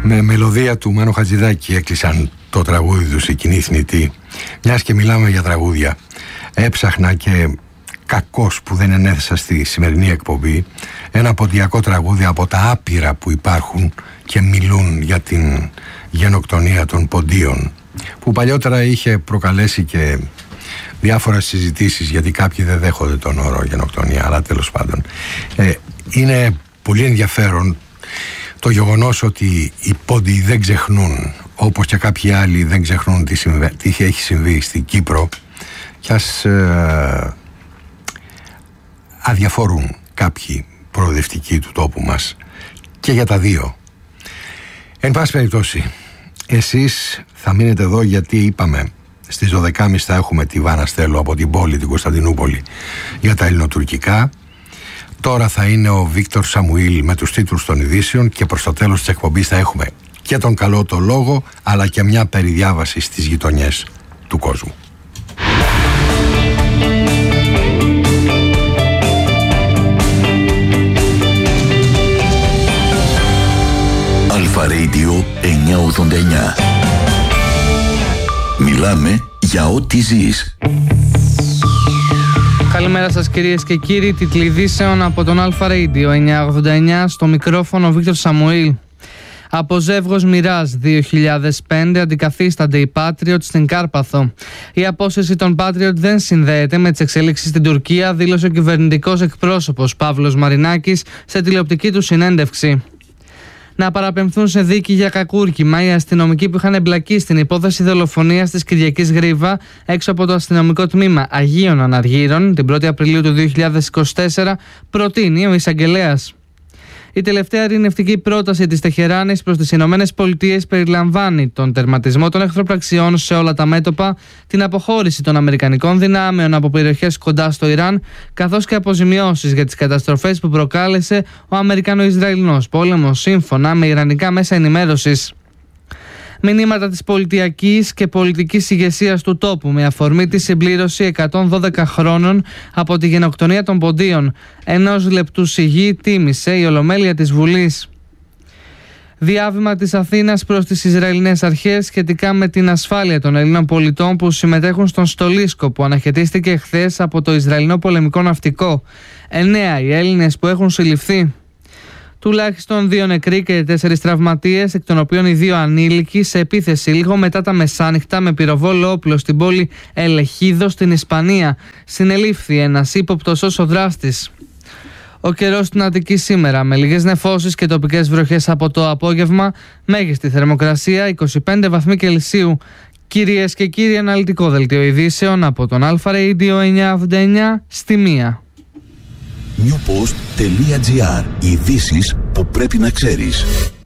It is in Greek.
Με μελωδία του Μάνου Χατζηδάκη έκλεισαν το τραγούδι του «Η κοινή θνητή». Μιας και μιλάμε για τραγούδια, έψαχνα και κακώς που δεν ενέθεσα στη σημερινή εκπομπή ένα ποντιακό τραγούδι από τα άπειρα που υπάρχουν και μιλούν για την γενοκτονία των ποντίων, που παλιότερα είχε προκαλέσει και διάφορες συζητήσεις, γιατί κάποιοι δεν δέχονται τον όρο γενοκτονία, αλλά τέλος πάντων είναι πολύ ενδιαφέρον το γεγονός ότι οι πόντιοι δεν ξεχνούν, όπως και κάποιοι άλλοι δεν ξεχνούν τι έχει συμβεί στην Κύπρο, κι ας αδιαφορούν κάποιοι προοδευτικοί του τόπου μας και για τα δύο. Εν πάση περιπτώσει, εσείς θα μείνετε εδώ, γιατί είπαμε στις 12.30 θα έχουμε τη Βάνα Στέλο από την πόλη, την Κωνσταντινούπολη, για τα ελληνοτουρκικά. Τώρα θα είναι ο Βίκτορ Σαμουήλ με τους τίτλους των ειδήσεων και προς το τέλος της εκπομπής θα έχουμε και τον καλό το λόγο, αλλά και μια περιδιάβαση στις γειτονιές του κόσμου. Αλφα Radio 989. Μιλάμε για ό,τι ζεις. Καλημέρα σας κυρίες και κύριοι, τίτλοι ειδήσεων από τον Αλφα Radio 989, στο μικρόφωνο Βίκτορ Σαμουήλ. Από ζεύγος Μοιράζ 2005 αντικαθίστανται οι Patriot στην Κάρπαθο. Η απόσυρση των Patriot δεν συνδέεται με τις εξελίξεις στην Τουρκία, δήλωσε ο κυβερνητικός εκπρόσωπος Παύλος Μαρινάκης σε τηλεοπτική του συνέντευξη. Να παραπεμφθούν σε δίκη για κακούρκημα οι αστυνομικοί που είχαν εμπλακεί στην υπόθεση δολοφονίας της Κυριακής Γρίβα έξω από το αστυνομικό τμήμα Αγίων Αναργύρων την 1η Απριλίου του 2024, προτείνει ο εισαγγελέας. Η τελευταία ειρηνευτική πρόταση της Τεχεράνης προς τις Ηνωμένες Πολιτείες περιλαμβάνει τον τερματισμό των εχθροπραξιών σε όλα τα μέτωπα, την αποχώρηση των αμερικανικών δυνάμεων από περιοχές κοντά στο Ιράν, καθώς και αποζημιώσεις για τις καταστροφές που προκάλεσε ο Αμερικανο-Ισραηλινός πόλεμος, σύμφωνα με ιρανικά μέσα ενημέρωσης. Μηνύματα της πολιτιακής και πολιτικής ηγεσίας του τόπου με αφορμή τη συμπλήρωση 112 χρόνων από τη γενοκτονία των Ποντίων. 1 λεπτού σιγή τίμησε η Ολομέλεια της Βουλής. Διάβημα της Αθήνας προς τις Ισραηλινές αρχές σχετικά με την ασφάλεια των Ελλήνων πολιτών που συμμετέχουν στον στολίσκο που αναχαιτίστηκε χθες από το Ισραηλινό πολεμικό ναυτικό. 9 οι Έλληνες που έχουν συλληφθεί. Τουλάχιστον 2 νεκροί και 4 τραυματίες, εκ των οποίων οι 2 ανήλικοι, σε επίθεση λίγο μετά τα μεσάνυχτα με πυροβόλο όπλο στην πόλη Ελεχίδο στην Ισπανία. Συνελήφθη ένας ύποπτος ως ο δράστης. Ο καιρός στην Αττική σήμερα, με λίγες νεφώσεις και τοπικές βροχές από το απόγευμα, μέγιστη θερμοκρασία 25 βαθμοί Κελσίου. Κυρίες και κύριοι, αναλυτικό δελτίο ειδήσεων από τον Αλφα Radio 989 στη 1. newpost.gr. Ειδήσεις που πρέπει να ξέρεις.